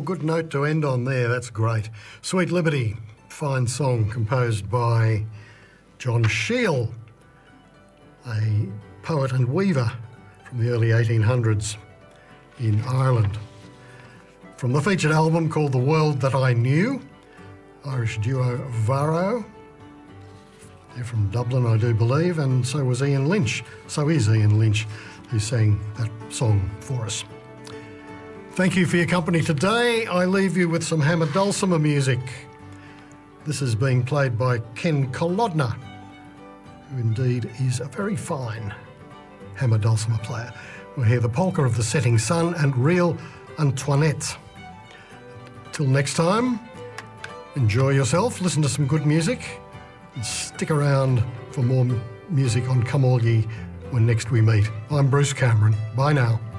Oh, good note to end on there. That's great. Sweet Liberty, fine song composed by John Shiel, a poet and weaver from the early 1800s in Ireland. From the featured album called The World That I Knew, Irish duo Varro. They're from Dublin, I do believe, and so was Ian Lynch. So is Ian Lynch, who sang that song for us. Thank you for your company today. I leave you with some hammer dulcimer music. This is being played by Ken Kolodner, who indeed is a very fine hammer dulcimer player. We'll hear the polka of the setting sun and Real Antoinette. Till next time, enjoy yourself, listen to some good music, and stick around for more music on Come All Ye when next we meet. I'm Bruce Cameron. Bye now.